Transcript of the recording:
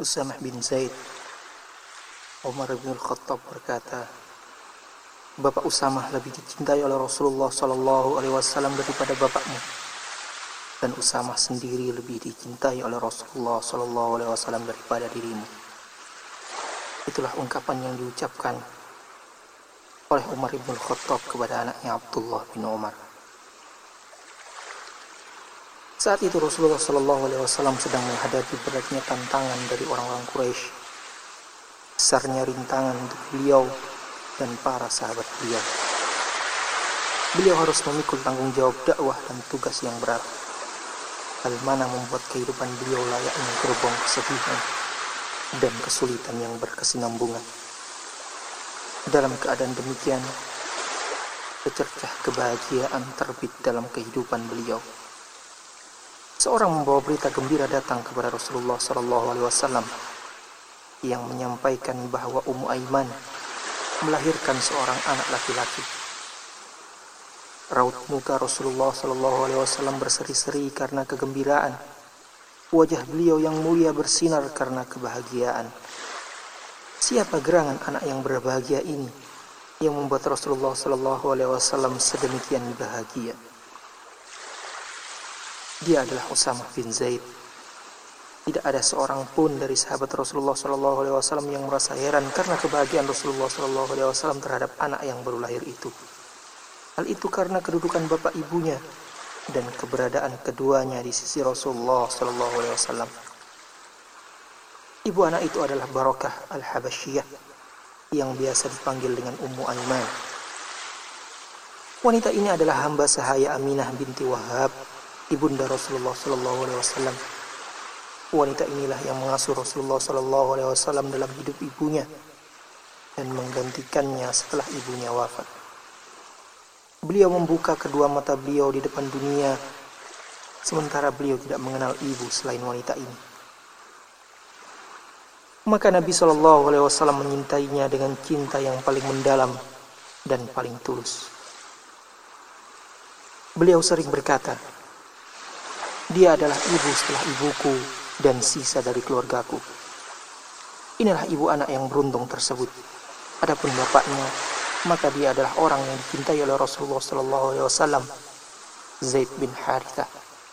Usamah bin Zaid, Umar bin Khattab berkata, Bapak Usamah lebih dicintai oleh Rasulullah Sallallahu Alaihi Wasallam daripada bapakmu, dan Usamah sendiri lebih dicintai oleh Rasulullah Sallallahu Alaihi Wasallam daripada dirimu. Itulah ungkapan yang diucapkan oleh Umar bin Khattab kepada anaknya Abdullah bin Umar. Saat itu Rasulullah Sallallahu Alaihi Wasallam sedang menghadapi beratnya tantangan dari orang-orang Quraisy, besarnya rintangan untuk beliau dan para sahabat beliau. Beliau harus memikul tanggung jawab dakwah dan tugas yang berat. Hal mana membuat kehidupan beliau layaknya gerbong kesedihan dan kesulitan yang berkesinambungan. Dalam keadaan demikian, secercah kebahagiaan terbit dalam kehidupan beliau. Seorang membawa berita gembira datang kepada Rasulullah Sallallahu Alaihi Wasallam yang menyampaikan bahwa Ummu Aiman melahirkan seorang anak laki-laki. Raut muka Rasulullah Sallallahu Alaihi Wasallam berseri-seri karena kegembiraan. Wajah beliau yang mulia bersinar karena kebahagiaan. Siapa gerangan anak yang berbahagia ini yang membuat Rasulullah Sallallahu Alaihi Wasallam sedemikian bahagia? Dia adalah Usamah bin Zaid. Tidak ada seorang pun dari sahabat Rasulullah Sallallahu Alaihi Wasallam yang merasa heran karena kebahagiaan Rasulullah Sallallahu Alaihi Wasallam terhadap anak yang baru lahir itu. Hal itu karena kedudukan bapak ibunya dan keberadaan keduanya di sisi Rasulullah Sallallahu Alaihi Wasallam. Ibu anak itu adalah Barakah al-Habasyiyah yang biasa dipanggil dengan Ummu Aiman. Wanita ini adalah hamba sahaya Aminah binti Wahab, ibunda Rasulullah Sallallahu Alaihi Wasallam. Wanita inilah yang mengasuh Rasulullah Sallallahu Alaihi Wasallam dalam hidup ibunya dan menggantikannya setelah ibunya wafat. Beliau membuka kedua mata beliau di depan dunia, sementara beliau tidak mengenal ibu selain wanita ini. Maka Nabi Sallallahu Alaihi Wasallam menyintainya dengan cinta yang paling mendalam dan paling tulus. Beliau sering berkata, dia adalah ibu setelah ibuku dan sisa dari keluargaku. Inilah ibu anak yang beruntung tersebut. Adapun bapaknya, maka dia adalah orang yang dicintai oleh Rasulullah Sallallahu Alaihi Wasallam, Zaid bin Harithah.